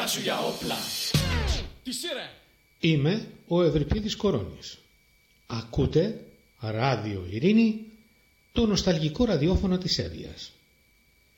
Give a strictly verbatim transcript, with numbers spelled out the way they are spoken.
σου για όπλα. Τι σειρά. Είμαι ο Ευρυπίδης Κορώνης. Ακούτε Ράδιο Ειρήνη, το νοσταλγικό ραδιόφωνο της Εύβοιας.